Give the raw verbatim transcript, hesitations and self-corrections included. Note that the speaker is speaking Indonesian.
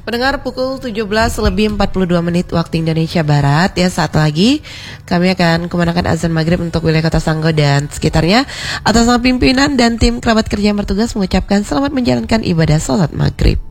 Pendengar, pukul tujuh belas lebih empat puluh dua menit waktu Indonesia Barat. Ya, saat lagi kami akan kumandangkan azan maghrib untuk wilayah Kota Sanggo dan sekitarnya. Atas nama pimpinan dan tim kerabat kerja yang bertugas mengucapkan selamat menjalankan ibadah sholat maghrib.